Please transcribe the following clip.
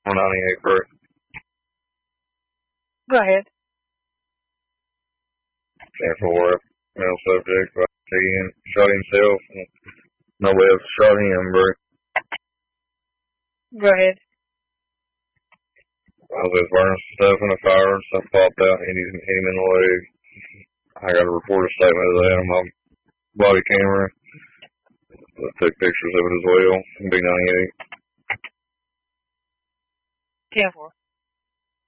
198 correct. Go ahead. 10-4, male subject, shot himself. Nobody else shot him, bro. Go ahead. I was just burning some stuff in the fire, and stuff popped out, and hit him in the leg. I got to report a statement of that on my body camera. I took pictures of it as well. B98. 10-4.